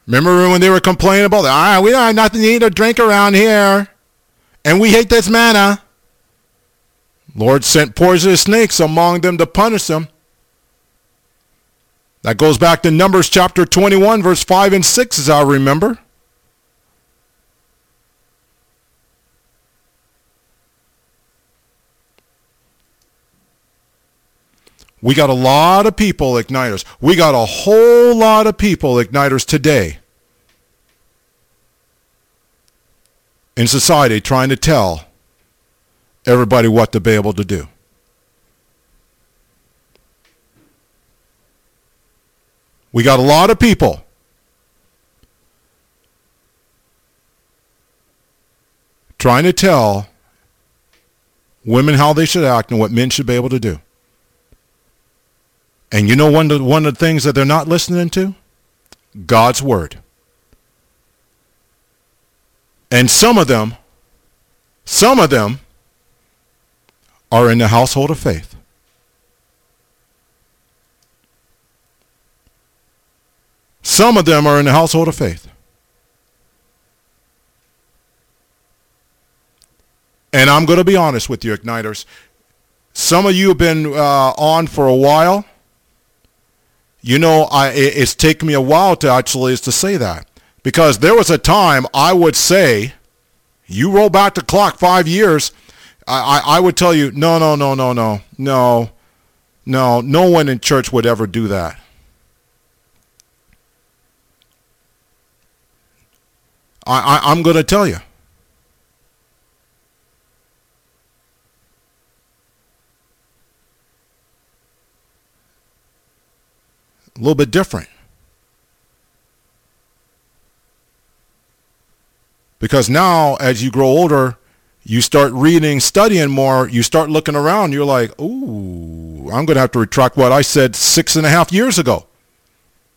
Remember when they were complaining about that? We don't have nothing to eat or drink around here. And we hate this manna. Lord sent poisonous snakes among them to punish them. That goes back to Numbers chapter 21, verse 5 and 6, as I remember. We got a lot of people, Igniters. We got a whole lot of people, Igniters, today in society trying to tell everybody what to be able to do. We got a lot of people trying to tell women how they should act and what men should be able to do. And you know one of the things that they're not listening to? God's word. And some of them are in the household of faith. Some of them are in the household of faith. And I'm going to be honest with you, Igniters. Some of you have been on for a while. You know, it's taken me a while to say that. Because there was a time I would say, you roll back the clock 5 years, I would tell you, no one in church would ever do that. I'm going to tell you. A little bit different. Because now, as you grow older, you start reading, studying more, you start looking around, you're like, ooh, I'm going to have to retract what I said 6.5 years ago.